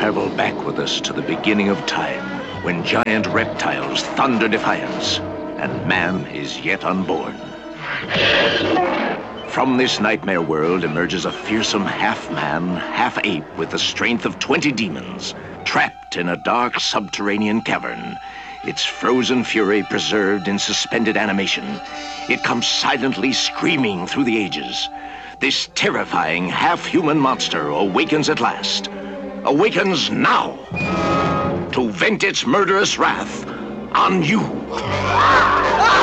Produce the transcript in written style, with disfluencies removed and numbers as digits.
travel back with us to the beginning of time, when giant reptiles thunder defiance, and man is yet unborn. From this nightmare world emerges a fearsome half-man, half-ape with the strength of 20 demons, trapped in a dark subterranean cavern, its frozen fury preserved in suspended animation. It comes silently screaming through the ages. This terrifying half-human monster awakens at last. Awakens now to vent its murderous wrath on you.